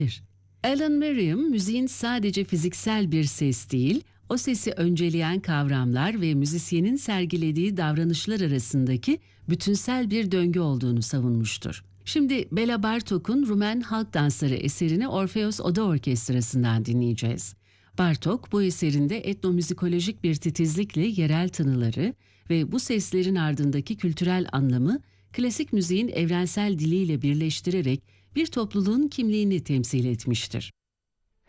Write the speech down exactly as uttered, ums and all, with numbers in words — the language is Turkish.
Bir. Alan Merriam, müziğin sadece fiziksel bir ses değil, o sesi önceleyen kavramlar ve müzisyenin sergilediği davranışlar arasındaki bütünsel bir döngü olduğunu savunmuştur. Şimdi Bela Bartok'un Rumen Halk Dansları eserini Orfeos Oda Orkestrası'ndan dinleyeceğiz. Bartok bu eserinde etnomüzikolojik bir titizlikle yerel tınıları ve bu seslerin ardındaki kültürel anlamı klasik müziğin evrensel diliyle birleştirerek bir topluluğun kimliğini temsil etmiştir.